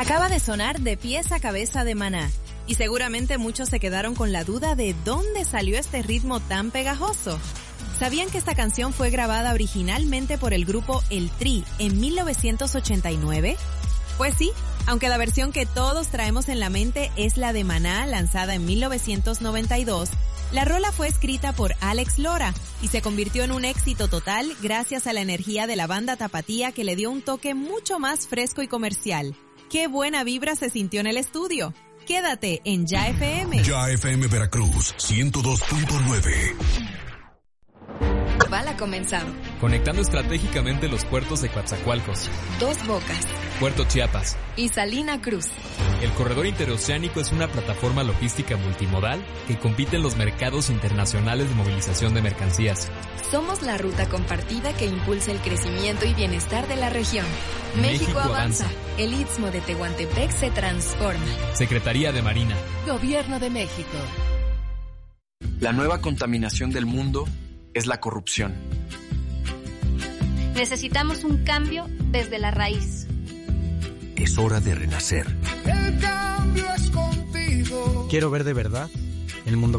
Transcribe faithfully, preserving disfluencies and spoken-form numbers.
Acaba de sonar De Pies a Cabeza de Maná, y seguramente muchos se quedaron con la duda de dónde salió este ritmo tan pegajoso. ¿Sabían que esta canción fue grabada originalmente por el grupo El Tri en mil novecientos ochenta y nueve? Pues sí, aunque la versión que todos traemos en la mente es la de Maná, lanzada en mil novecientos noventa y dos, la rola fue escrita por Alex Lora y se convirtió en un éxito total gracias a la energía de la banda tapatía que le dio un toque mucho más fresco y comercial. ¡Qué buena vibra se sintió en el estudio! Quédate en Ya F M. Ya F M Veracruz, ciento dos punto nueve. Bala comenzado. Conectando estratégicamente los puertos de Coatzacoalcos, Dos Bocas, Puerto Chiapas y Salina Cruz. El corredor interoceánico es una plataforma logística multimodal que compite en los mercados internacionales de movilización de mercancías. Somos la ruta compartida que impulsa el crecimiento y bienestar de la región. México, México avanza. avanza. El Istmo de Tehuantepec se transforma. Secretaría de Marina. Gobierno de México. La nueva contaminación del mundo es la corrupción. Necesitamos un cambio desde la raíz. Es hora de renacer. El cambio es contigo. Quiero ver de verdad el mundo